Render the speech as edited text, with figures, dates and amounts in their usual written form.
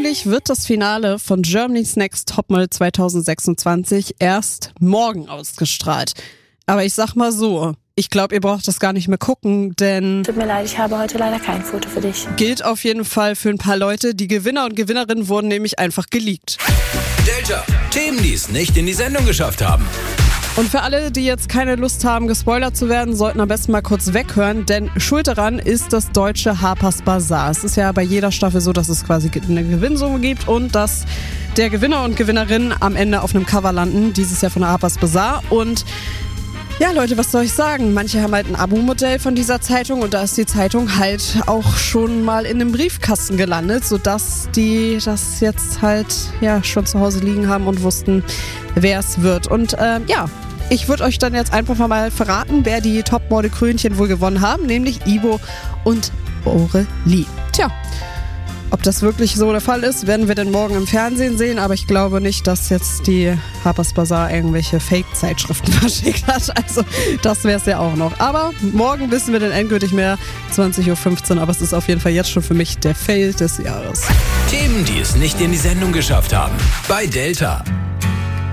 Eigentlich wird das Finale von Germany's Next Topmodel 2026 erst morgen ausgestrahlt. Aber ich sag mal so, ich glaube, ihr braucht das gar nicht mehr gucken, denn... Tut mir leid, ich habe heute leider kein Foto für dich. Gilt auf jeden Fall für ein paar Leute. Die Gewinner und Gewinnerinnen wurden nämlich einfach geleakt. Delta, Themen, die es nicht in die Sendung geschafft haben. Und für alle, die jetzt keine Lust haben, gespoilert zu werden, sollten am besten mal kurz weghören, denn schuld daran ist das deutsche Harper's Bazaar. Es ist ja bei jeder Staffel so, dass es quasi eine Gewinnsumme gibt und dass der Gewinner und Gewinnerin am Ende auf einem Cover landen, dieses Jahr von der Harper's Bazaar. Und ja, Leute, was soll ich sagen? Manche haben halt ein Abo-Modell von dieser Zeitung und da ist die Zeitung halt auch schon mal in einem Briefkasten gelandet, sodass die das jetzt halt ja schon zu Hause liegen haben und wussten, wer es wird. Und ich würde euch dann jetzt einfach mal verraten, wer die Topmodel-Krönchen wohl gewonnen haben, nämlich Ivo und Aurelie. Tja, ob das wirklich so der Fall ist, werden wir dann morgen im Fernsehen sehen, aber ich glaube nicht, dass jetzt die Harper's Bazaar irgendwelche Fake-Zeitschriften verschickt hat. Also das wäre es ja auch noch. Aber morgen wissen wir dann endgültig mehr, 20.15 Uhr, aber es ist auf jeden Fall jetzt schon für mich der Fail des Jahres. Themen, die es nicht in die Sendung geschafft haben. Bei Delta.